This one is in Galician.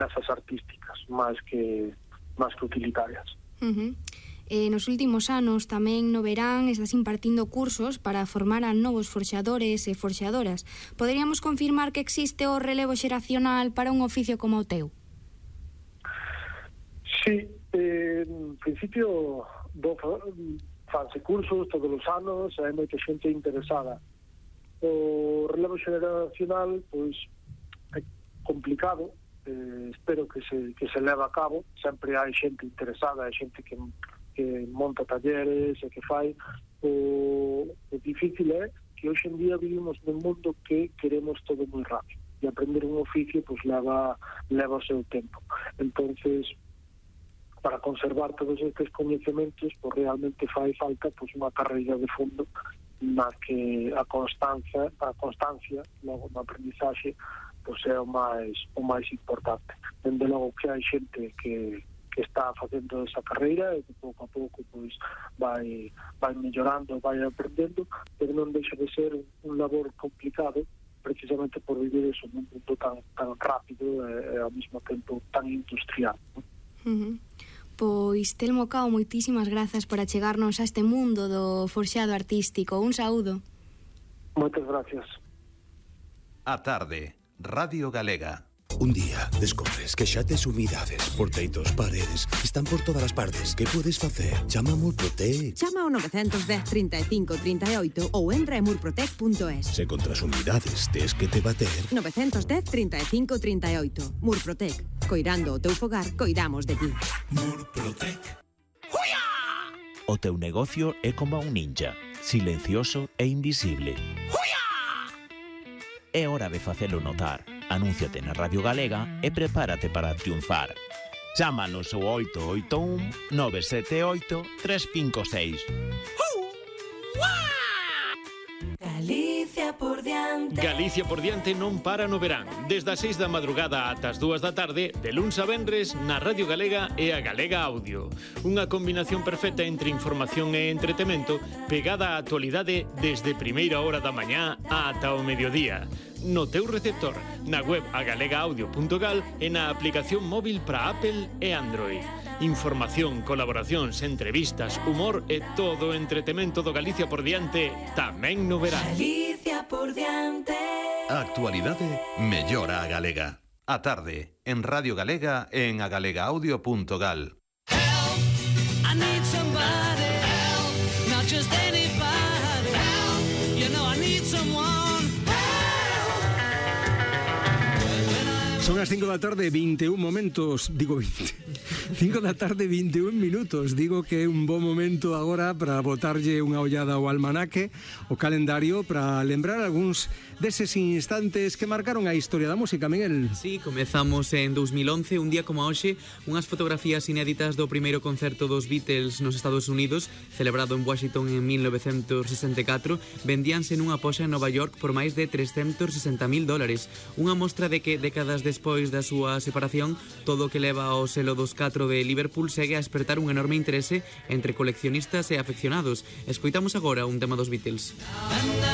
nesas artísticas, máis que utilitarias. Nos últimos anos, tamén no verán, estás impartindo cursos para formar a novos forxadores e forxadoras. Poderíamos confirmar que existe o relevo xeracional para un oficio como o teu? Sí, en principio fanse cursos todos os anos, hai moita xente interesada. O relevo xeracional, pois, é complicado, espero que se leve a cabo. Sempre hai xente interesada, hai xente que monta talleres e que fai. O difícil é que hoxe en día vivimos nun mundo que queremos todo moi rápido, e aprender un oficio pois leva o seu tempo. Entonces, para conservar todos estes coñecementos, pois realmente fai falta pois unha carreira de fondo na que a constancia logo no aprendizaxe pois é o máis importante. Dende logo que hai xente que está facendo esa carreira e que pouco a pouco pois vai mellorando, vai aprendendo, pero non deixa de ser un labor complicado, precisamente por vivir eso nun mundo tan rápido e ao mesmo tempo tan industrial, ¿no? Pois, Telmo Cao, moitísimas grazas por achegarnos a este mundo do forxado artístico. Un saúdo. Moitas gracias. A tarde, Radio Galega. Un día descobres que xa tes humidades, porteitos, paredes, están por todas as partes. Que podes facer? Chama a Murprotec. Chama ao 910 35 38 ou entra en murprotec.es. Se contra as humidades tes que te bater. 910 35 38. Murprotec. Coirando o teu fogar, coidamos de ti. Murprotec. O teu negocio é como un ninja, silencioso e invisible. É hora de facelo notar. Anúnciate na Radio Galega e prepárate para triunfar. Chámanos ao 881 978 356. Galicia por diante. Galicia por diante non para no verán. Desde as 6 da madrugada ata as 2 da tarde, de luns a venres, na Radio Galega e a Galega Audio. Unha combinación perfecta entre información e entretemento, pegada á actualidade desde primeira hora da mañá ata o mediodía. No teu receptor, na web agalegaaudio.gal e na aplicación móvil para Apple e Android. Información, colaboracións, entrevistas, humor e todo o entretemento do Galicia por diante tamén no verán. Galicia por diante. A actualidade mellora a galega. A tarde, en Radio Galega e en agalegaaudio.gal. Help, I need somebody. Help, not just anybody. Help, you know I need someone. Son as 5 da tarde, 21 momentos, digo 20. 5 da tarde, 21 minutos. Digo que é un bo momento agora para botarlle unha ollada ao almanaque, o calendario, para lembrar algúns deses instantes que marcaron a historia da música, Miguel. Sí, comezamos en 2011, un día como hoxe, unhas fotografías inéditas do primeiro concerto dos Beatles nos Estados Unidos, celebrado en Washington en 1964, vendíanse nunha poxa en Nova York por máis de $360,000. Unha mostra de que décadas despois da súa separación, todo o que leva ao selo dos 4 de Liverpool segue a espertar un enorme interese entre coleccionistas e afeccionados. Escoitamos agora un tema dos Beatles.